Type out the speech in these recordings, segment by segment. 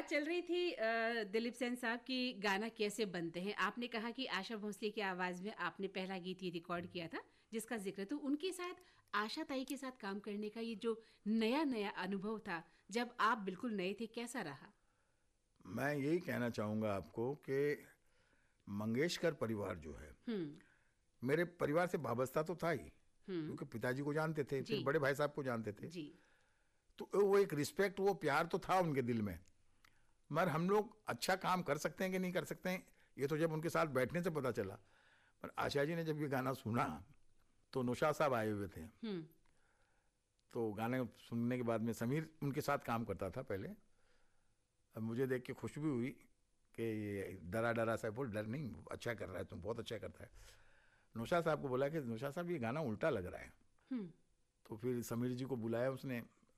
बात चल रही थी दिलीप सेन साहब की गाना कैसे बनते हैं। आपने कहा कि आशा भोसले की आवाज में आपने पहला गीत ये रिकॉर्ड किया था जिसका जिक्र, तो उनके साथ आशा ताई के साथ काम करने का ये जो नया नया अनुभव था जब आप बिल्कुल नए थे, कैसा रहा? मैं यही कहना चाहूँगा आपको कि मंगेशकर परिवार जो है, मेरे परिवार से वाबस्ता तो था ही, क्योंकि पिताजी को जानते थे, फिर बड़े भाई साहब को जानते थे, जी। तो वो एक रिस्पेक्ट, वो प्यार तो था उनके दिल में। मगर हम लोग अच्छा काम कर सकते हैं कि नहीं कर सकते हैं, ये तो जब उनके साथ बैठने से पता चला। पर आशा जी ने जब ये गाना सुना तो नौशाद साहब आए हुए थे, तो गाने सुनने के बाद में समीर उनके साथ काम करता था पहले। अब मुझे देख के खुश भी हुई कि ये डरा डरा सा, बोल डर नहीं, अच्छा कर रहा है, तुम बहुत अच्छा करता है। नौशाद साहब को बोला कि नौशाद साहब ये गाना उल्टा लग रहा है। तो फिर समीर जी को बुलाया उसने।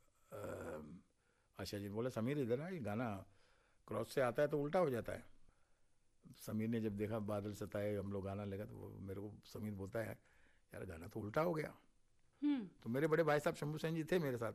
आशा जी ने बोला समीर इधर आ, ये गाना क्रॉस से आता है तो उल्टा हो जाता है। समीर ने जब देखा बादल सताए हम लोग गाना लगा, तो वो मेरे को समीर बोलता है यार गाना तो उल्टा हो गया। तो मेरे बड़े भाई साहब शंभू सेन जी थे मेरे साथ,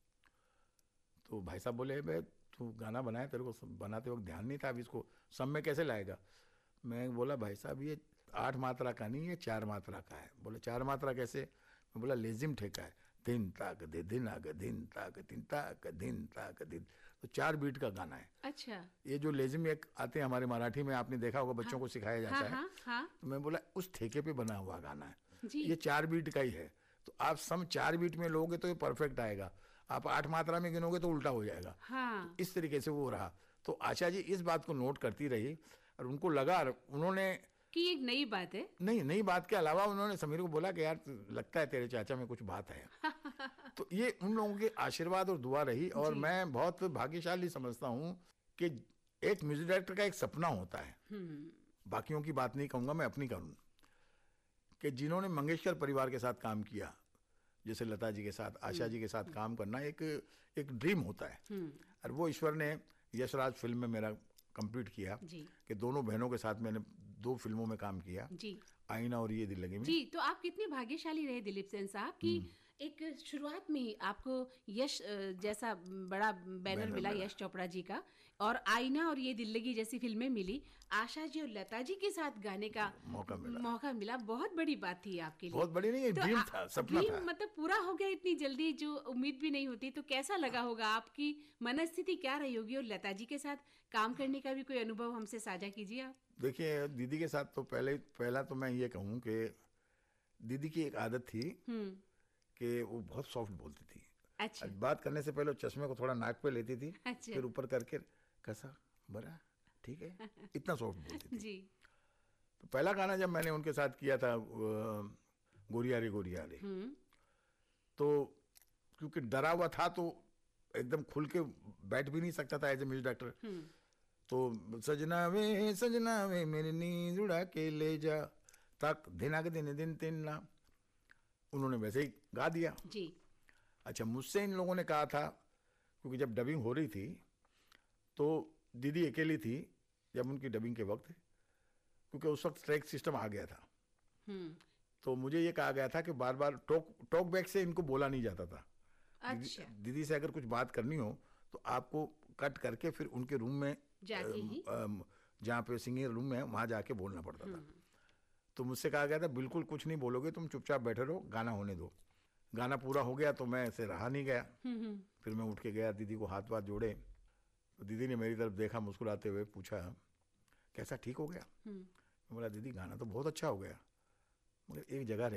तो भाई साहब बोले भाई तू गाना बनाया, तेरे को बनाते वक्त ध्यान नहीं था, अब इसको सब में कैसे लाएगा। मैं बोला भाई साहब ये 8 मात्रा का नहीं, ये 4 मात्रा का है। बोले 4 मात्रा कैसे? मैं बोला लेजिम ठेका है, दिन ताक दे दिन आग दिन ताक दिन ताक दिन ताक दिन, तो 4 बीट का गाना है। अच्छा। ये जो लेजिम एक आते हैं हमारे मराठी में, आपने देखा होगा, बच्चों को सिखाया जाता है। तो मैं बोला उस ठेके पे बना हुआ गाना है, ये 4 बीट का ही है, तो आप सम 4 बीट में लोगे तो ये परफेक्ट आएगा, आप 8 मात्रा में गिनोगे तो उल्टा हो जाएगा। तो इस तरीके से वो रहा। तो आशा जी इस बात को नोट करती रही और उनको लगा, उन्होंने कि एक नई बात है। नहीं, नई बात के अलावा उन्होंने समीर को बोला कि यार लगता है तेरे चाचा में कुछ बात है। तो ये उन लोगों के आशीर्वाद और दुआ रही। और मैं बहुत भाग्यशाली समझता हूं कि एक म्यूजिक डायरेक्टर का एक सपना होता है, बाकियों की बात नहीं कहूंगा, मैं अपनी करूं, कि जिन्होंने मंगेशकर परिवार के साथ काम किया, जैसे लता जी के साथ, आशा जी के साथ काम करना एक ड्रीम होता है। और वो ईश्वर ने यशराज फिल्म में मेरा कंप्लीट किया कि दोनों बहनों के साथ मैंने 2 फिल्मों में काम किया, आईना और ये दिल लगी में। जी, तो आप कितने भाग्यशाली रहे दिलीप सेन साहब कि एक शुरुआत में ही आपको यश जैसा बड़ा बैनर मिला, यश चोपड़ा जी का, और आईना और ये दिल लगी जैसी फिल्में मिली, आशा जी और लता जी के साथ गाने का मौका मिला। बहुत बड़ी बात थी आपके लिए। बहुत बड़ी नहीं, तो ड्रीम था, सपना था। मतलब पूरा हो गया इतनी जल्दी, जो उम्मीद भी नहीं होती। तो कैसा लगा होगा, आपकी मनस्थिति क्या रही होगी? और लता जी के साथ काम करने का भी कोई अनुभव हमसे साझा कीजिए आप। देखिए दीदी के साथ तो पहला तो मैं ये कहूँ कि दीदी की एक आदत थी कि वो बहुत सॉफ्ट बोलती थी। अच्छा। बात करने से पहले चश्मे को थोड़ा नाक पे लेती थी। अच्छा। फिर ऊपर करके कैसा बड़ा ठीक है, इतना सॉफ्ट बोलती थी। जी। तो पहला गाना जब मैंने उनके साथ किया था गोरिया रे, तो क्योंकि डरा हुआ था तो एकदम खुल के बैठ भी नहीं सकता था एज ए म्यूजिक डायरेक्टर। तो सजना वे मेरी नींद उड़ा के ले जा तक दिन आगे दिन दिन तीन ना, उन्होंने वैसे ही गा दिया जी। अच्छा, मुझसे इन लोगों ने कहा था, क्योंकि जब डबिंग हो रही थी तो दीदी अकेली थी जब उनकी डबिंग के वक्त, क्योंकि उस वक्त ट्रैक सिस्टम आ गया था। तो मुझे ये कहा गया था कि बार बार टॉक बैक से इनको बोला नहीं जाता था। अच्छा। दीदी से अगर कुछ बात करनी हो तो आपको कट करके फिर उनके रूम में जाके ही, जहाँ पे सिंगिंग रूम है वहां जाके बोलना पड़ता था। तो मुझसे कहा गया था बिल्कुल कुछ नहीं बोलोगे, तुम चुपचाप बैठे रहो, गाना होने दो। गाना पूरा हो गया तो मैं ऐसे रहा नहीं गया। फिर मैं उठ के गया, दीदी को हाथ जोड़े, तो दीदी ने मेरी तरफ देखा, मुस्कुराते हुए पूछा कैसा, ठीक हो गया? मैं बोला दीदी गाना तो बहुत अच्छा हो गया, मगर एक जगह